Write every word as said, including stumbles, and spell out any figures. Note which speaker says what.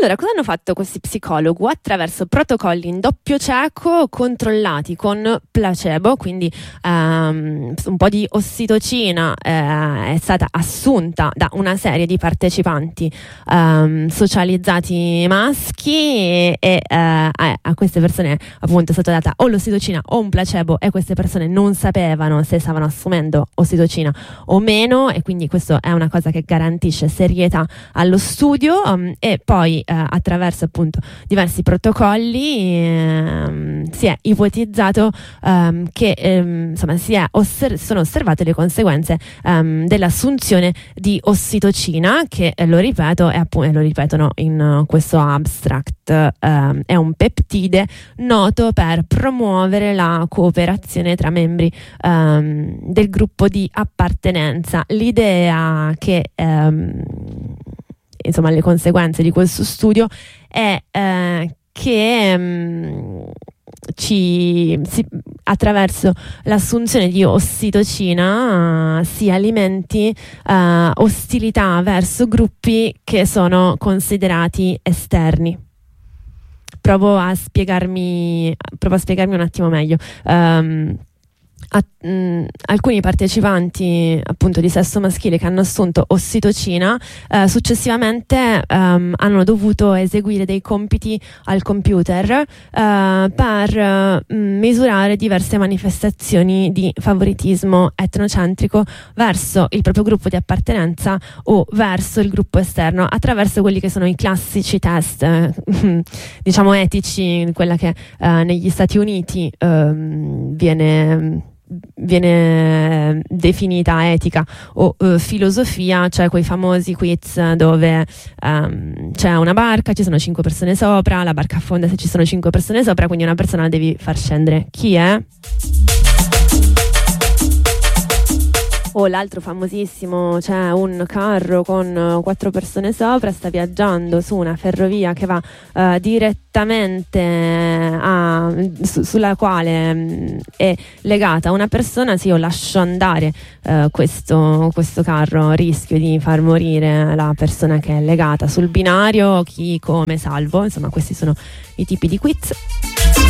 Speaker 1: Allora, cosa hanno fatto questi psicologi? Attraverso protocolli in doppio cieco controllati con placebo, quindi um, un po' di ossitocina eh, è stata assunta da una serie di partecipanti um, socializzati maschi e, e uh, a, a queste persone appunto è stata data o l'ossitocina o un placebo, e queste persone non sapevano se stavano assumendo ossitocina o meno, e quindi questo è una cosa che garantisce serietà allo studio. Um, e poi uh, attraverso appunto diversi protocolli um, si è ipotizzato um, che um, insomma si è osser- sono osservate le conseguenze um, dell'assunzione di ossitocina, che eh, lo ripeto è appunto, lo ripetono in uh, questo abstract, um, è un peptide noto per promuovere la cooperazione tra membri um, del gruppo di appartenenza. L'idea che um, insomma le conseguenze di questo studio è eh, che um, ci si, attraverso l'assunzione di ossitocina uh, si alimenti uh, ostilità verso gruppi che sono considerati esterni. Provo a spiegarmi provo a spiegarmi un attimo meglio. Um, A, mh, alcuni partecipanti appunto di sesso maschile che hanno assunto ossitocina eh, successivamente um, hanno dovuto eseguire dei compiti al computer uh, per uh, misurare diverse manifestazioni di favoritismo etnocentrico verso il proprio gruppo di appartenenza o verso il gruppo esterno, attraverso quelli che sono i classici test eh, diciamo etici, quella che uh, negli Stati Uniti uh, viene viene definita etica o uh, filosofia, cioè quei famosi quiz dove um, c'è una barca, ci sono cinque persone sopra, la barca affonda se ci sono cinque persone sopra, quindi una persona la devi far scendere. Chi è? O l'altro famosissimo, c'è un carro con quattro persone sopra, sta viaggiando su una ferrovia che va uh, direttamente a, su, sulla quale mh, è legata una persona. Sì, io lascio andare uh, questo, questo carro, rischio di far morire la persona che è legata sul binario, chi, come, salvo. Insomma, questi sono i tipi di quiz.